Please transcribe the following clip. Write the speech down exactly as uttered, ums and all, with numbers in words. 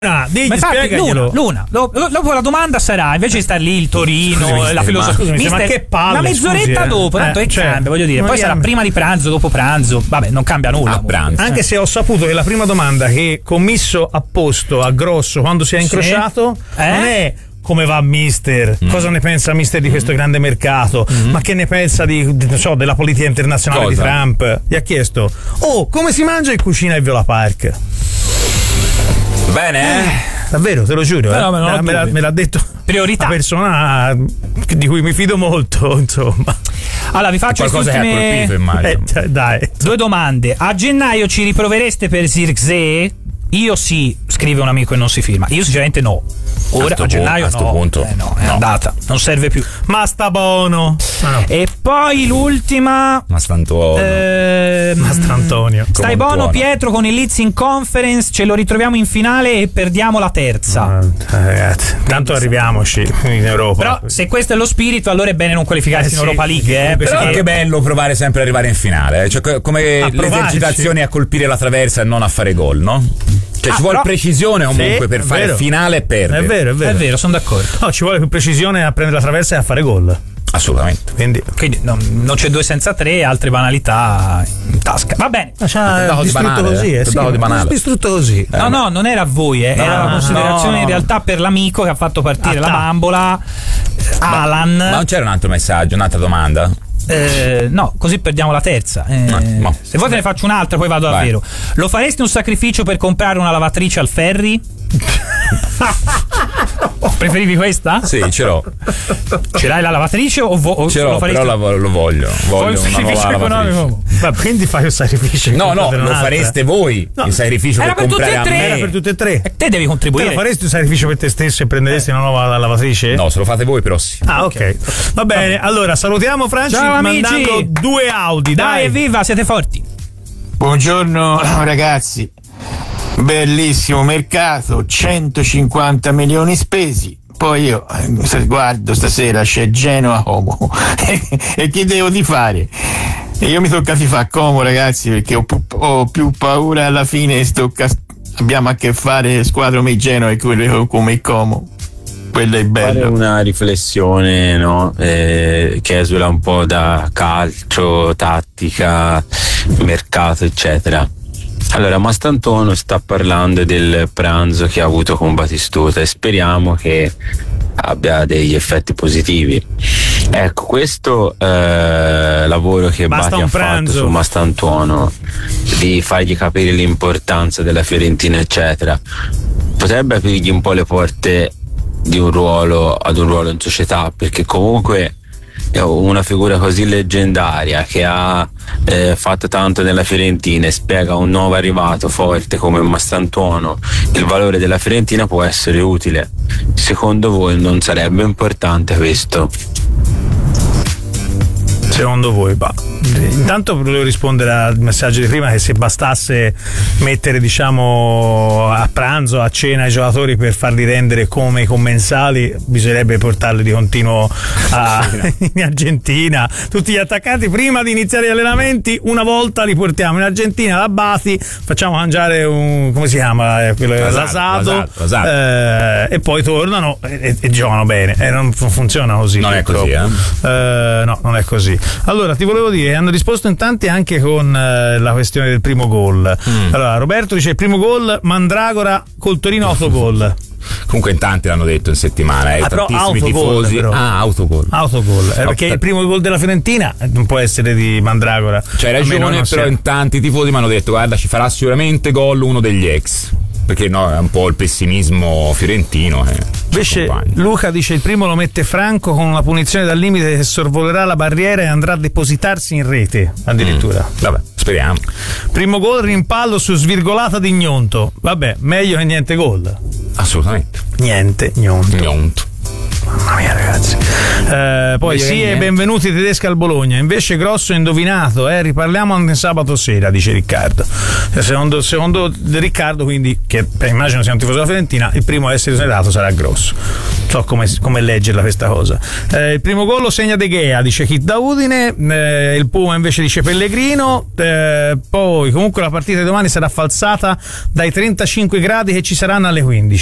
Ah, digli, ma infatti, spiegaglielo. Luna, Luna. Dopo la domanda sarà, invece di star lì il Torino, Scusami, la filosofia, scusami, mister, ma che palle, una mezz'oretta scusi, eh. dopo, tanto Eh, che cioè, cambia, voglio dire, poi magari- sarà prima di pranzo, dopo pranzo, vabbè, non cambia nulla. A pranzo. Anche se ho saputo che la prima domanda che commisso a posto, a grosso, quando si è incrociato, Eh? non è come va mister, Mm. cosa ne pensa mister di questo grande mercato, ma che ne pensa di, di- non so, della politica internazionale Cosa? di Trump. Gli ha chiesto, oh, come si mangia in cucina a Viola Park? Bene, eh? Davvero, te lo giuro, eh? No, no, ma non ho me, l'ha, dubbi. me l'ha detto Priorità. una persona di cui mi fido molto, insomma. Allora, vi faccio Qualcosa che ha queste colpito, ultime immagino. Eh, cioè, dai. due domande. A gennaio ci riprovereste per Zirkzee? Io sì, scrive un amico e non si firma. Io sinceramente no. Ora sto a gennaio pu- a sto no. punto, Eh, no, è no. andata, non serve più. Ma sta buono. Ah, no. E poi l'ultima. Ma stanto. ehm, Mastro Antonio. Stai Come buono tuono. Pietro con il Leeds in conference, ce lo ritroviamo in finale e perdiamo la terza. Ah, ragazzi, tanto arriviamoci in Europa. Però se questo è lo spirito, allora è bene non qualificarsi Eh in sì. Europa League, eh, Però è perché anche bello provare sempre ad arrivare in finale, eh. Cioè, co- come A le provarci. esercitazioni a colpire la traversa e non a fare gol, no? Cioè Ah, ci vuole però- precisione comunque Sì, per è fare vero. finale e perdere. È vero, è vero. è vero, sono d'accordo. No, ci vuole più precisione a prendere la traversa e a fare gol. Assolutamente. Quindi Quindi non, non c'è due senza tre, altre banalità in tasca. Va bene. Ma c'ha Dato di distrutto banale, così, eh? eh, sì, Dato di banale. distrutto così. No, no, non era a voi, eh. era No, una considerazione no, in no. realtà per l'amico che ha fatto partire Ah, la ta. bambola, Alan. Ma non c'era un altro messaggio, un'altra domanda? Eh, no, così perdiamo la terza. Eh, Ah, ma- se vuoi te ne faccio un'altra, poi vado Vai. davvero. Lo faresti un sacrificio per comprare una lavatrice al Ferri? Preferivi questa? Sì, ce l'ho. Ce l'hai la lavatrice o, vo- o Ce lo l'ho, faresti? però la- lo voglio. Vuoi Voglio un una sacrificio nuova lavatrice. economico? Ma quindi fai un sacrificio. No, no, per lo un'altra. fareste voi No. il sacrificio Era per per tutte comprare e a tre. me. Era per tutte e tre. Eh, te devi Te contribuire. lo faresti un sacrificio per te stesso e prenderesti una nuova lavatrice? No, se lo fate voi però sì. Ah, ok. Va bene, allora salutiamo Franci Ciao, amici. mandando due Audi, Dai, dai. evviva, siete forti. Buongiorno ragazzi, bellissimo mercato, centocinquanta milioni spesi. Poi io eh, se guardo stasera c'è Genoa Como e che devo di fare? E io mi tocca di fare Como, ragazzi, perché ho, pu- ho più paura alla fine. Tocca, abbiamo a che fare squadra come il Genoa e quello come il Como. Quello è Fare bello. una riflessione, no? Eh, che esula un po' da calcio, tattica, mercato, eccetera. Allora, Mastantuono sta parlando del pranzo che ha avuto con Batistuta e speriamo che abbia degli effetti positivi. Ecco, questo eh, lavoro che Basta Bati un ha fatto pranzo. su Mastantuono, di fargli capire l'importanza della Fiorentina, eccetera, potrebbe aprirgli un po' le porte di un ruolo ad un ruolo in società, perché comunque è una figura così leggendaria che ha eh, fatto tanto nella Fiorentina e spiega a un nuovo arrivato forte come Mastantuono il valore della Fiorentina, può essere utile. Secondo voi non sarebbe importante questo? Secondo voi, bah. Intanto volevo rispondere al messaggio di prima che se bastasse mettere, diciamo, a pranzo, a cena i giocatori per farli rendere come i commensali, bisognerebbe portarli di continuo a, in Argentina. Tutti gli attaccanti prima di iniziare gli allenamenti una volta li portiamo in Argentina da Bati, facciamo mangiare un, come si chiama, eh, quello L'asado, l'asado, l'asado, l'asado. eh, e poi tornano e, e, e giocano bene. E non fu- funziona così. Non è così, purtroppo. Eh, no, non è così. Allora, ti volevo dire, hanno risposto in tanti anche con eh, la questione del primo gol. Mm. Allora, Roberto dice: il primo gol, Mandragora col Torino autogol. Comunque in tanti l'hanno detto in settimana, eh, Ah, però tantissimi autogol, tifosi. però. Ah, autogol. Autogol. Eh, No, perché per- il primo gol della Fiorentina non può essere di Mandragora. C'hai Almeno ragione, non però sia- in tanti tifosi mi hanno detto guarda ci farà sicuramente gol uno degli ex, perché no, è un po' il pessimismo fiorentino, eh, ci Invece accompagna. Luca dice: il primo lo mette Franco con una punizione dal limite che sorvolerà la barriera e andrà a depositarsi in rete addirittura. Mm, vabbè, speriamo. Primo gol, rimpallo su svirgolata di Gnonto. Vabbè, meglio che niente gol. Assolutamente. Niente, Gnonto. Gnonto. Mamma mia, ragazzi. Eh, poi Meglio sì, che e niente. benvenuti i tedeschi al Bologna. Invece grosso indovinato, eh, riparliamo anche sabato sera, dice Riccardo. Secondo, secondo Riccardo, quindi, che beh, immagino sia un tifoso della Fiorentina, il primo a essere esonerato sarà Grosso. Non so come, come leggerla questa cosa. Eh, il primo gol lo segna De Gea, dice Kit da Udine. Eh, il Puma invece dice Pellegrino. Eh, poi comunque la partita di domani sarà falsata dai trentacinque gradi che ci saranno alle quindici.